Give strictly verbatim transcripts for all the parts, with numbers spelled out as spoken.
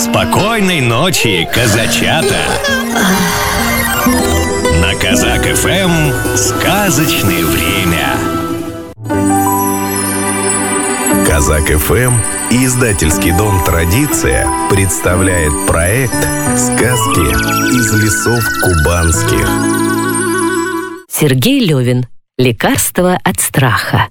Спокойной ночи, казачата! На Казак эф эм сказочное время. Казак эф эм и издательский дом «Традиция» представляет проект «Сказки из лесов кубанских». Сергей Левин. Лекарство от страха.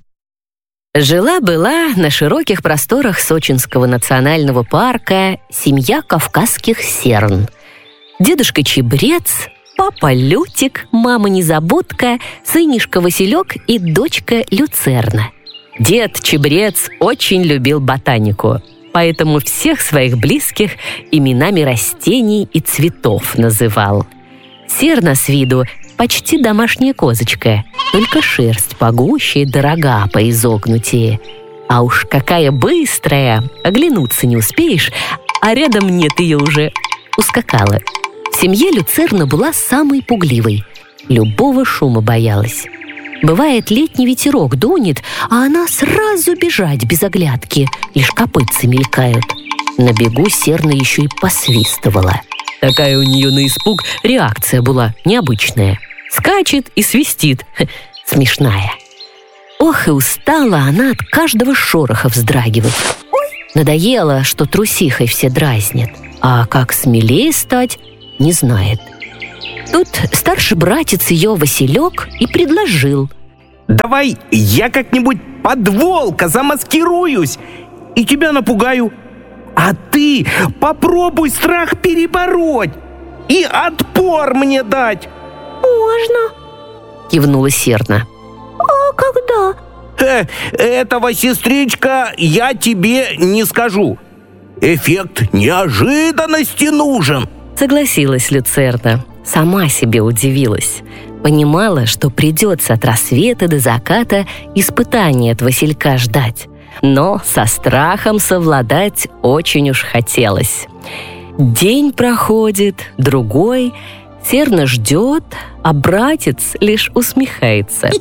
Жила-была на широких просторах Сочинского национального парка семья кавказских серн. Дедушка Чебрец, папа Лютик, мама Незабудка, сынишка Василек и дочка Люцерна. Дед Чебрец очень любил ботанику, поэтому всех своих близких именами растений и цветов называл. Серна с виду почти домашняя козочка, только шерсть погуще, дорога поизогнутее. А уж какая быстрая, оглянуться не успеешь, а рядом нет ее уже. Ускакала. В семье Люцерна была самой пугливой, любого шума боялась. Бывает, летний ветерок дунет, а она сразу бежать без оглядки, лишь копытцы мелькают. На бегу серна еще и посвистывала. Такая у нее на испуг реакция была необычная. Скачет и свистит. Смешная. Ох, и устала она от каждого шороха вздрагивать. Надоело, что трусихой все дразнят. А как смелее стать, не знает. Тут старший братец ее Василек и предложил: давай я как-нибудь под волка замаскируюсь и тебя напугаю. А ты попробуй страх перебороть и отпор мне дать. Можно, кивнула серна. А когда? Э, этого, сестричка, я тебе не скажу. Эффект неожиданности нужен. Согласилась Люцерна. Сама себе удивилась. Понимала, что придется от рассвета до заката испытания от Василька ждать. Но со страхом совладать очень уж хотелось. День проходит, другой. Серна ждет, а братец лишь усмехается.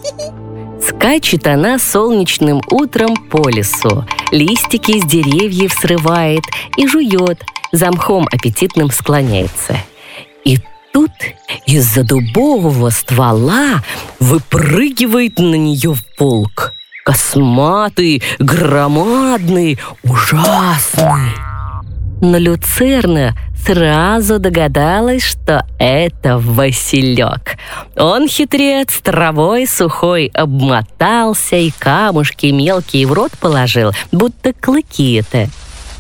Скачет она солнечным утром по лесу, листики из деревьев срывает и жует, за мхом аппетитным склоняется. И тут из-за дубового ствола выпрыгивает на нее волк. Косматый, громадный, ужасный. Но Люцерна сразу догадалась, что это Василек. Он, хитрец, травой сухой обмотался и камушки мелкие в рот положил, будто клыки это.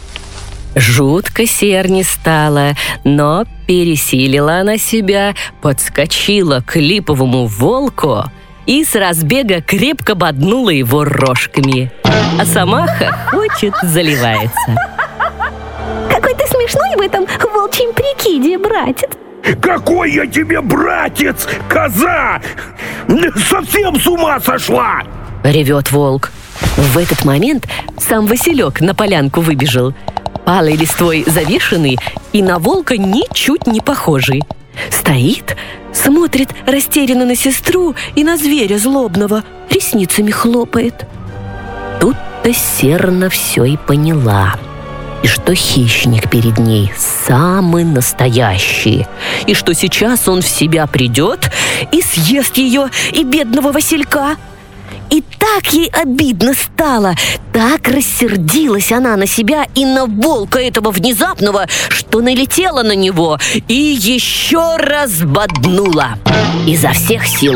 Жутко серне стало, но пересилила она себя, подскочила к липовому волку и с разбега крепко боднула его рожками. А сама хохочет, заливается. Какой ты смешной в этом волчьем прикиде, братец. Какой я тебе братец, коза! Совсем с ума сошла! Ревет волк. В этот момент сам Василек на полянку выбежал. Палой листвой завешенный и на волка ничуть не похожий. Стоит, смотрит растерянно на сестру и на зверя злобного, ресницами хлопает. Тут-то серна все и поняла. И что хищник перед ней самый настоящий. И что сейчас он в себя придет и съест ее и бедного Василька. И так ей обидно стало, так рассердилась она на себя и на волка этого внезапного, что налетела на него и еще раз боднула изо всех сил.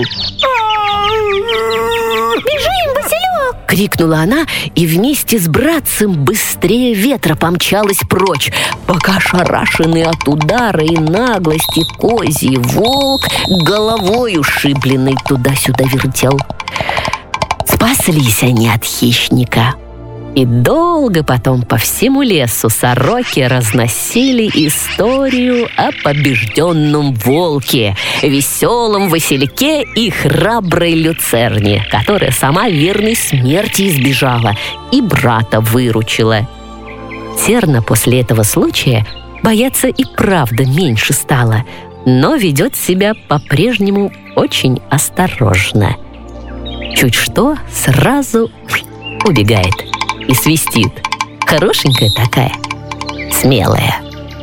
«Бежим, Василек!» — крикнула она и вместе с братцем быстрее ветра помчалась прочь, пока ошарашенный от удара и наглости козий волк головой ушибленный туда-сюда вертел. Спаслись они от хищника. И долго потом по всему лесу сороки разносили историю о побежденном волке, веселом Васильке и храброй Люцерне, которая сама верной смерти избежала и брата выручила. Серна после этого случая бояться и правда меньше стала, но ведет себя по-прежнему очень осторожно. Чуть что, сразу убегает и свистит. Хорошенькая такая, смелая.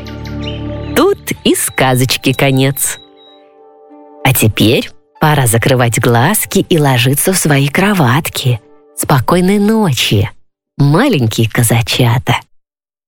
вот и сказочке конец. А теперь пора закрывать глазки и ложиться в свои кроватки. Спокойной ночи, маленькие казачата.